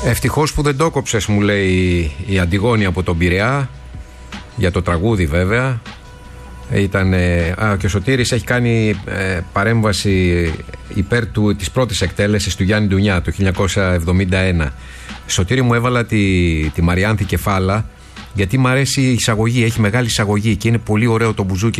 Ευτυχώς που δεν το κόψες, μου λέει η Αντιγόνη από τον Πειραιά. Για το τραγούδι βέβαια. Και ο Σωτήρης έχει κάνει παρέμβαση υπέρ της πρώτης εκτέλεσης του Γιάννη Ντουνιά το 1971. Σωτήρη, μου έβαλα τη Μαριάνθη Κεφάλα γιατί μου αρέσει η εισαγωγή, έχει μεγάλη εισαγωγή και είναι πολύ ωραίο το μπουζούκι